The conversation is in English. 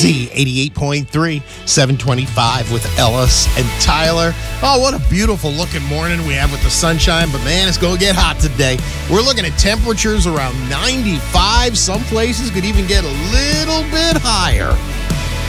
Z88.3, 725 with Ellis and Tyler. Oh, what a beautiful looking morning we have with the sunshine, but man, it's going to get hot today. We're looking at temperatures around 95. Some places could even get a little bit higher.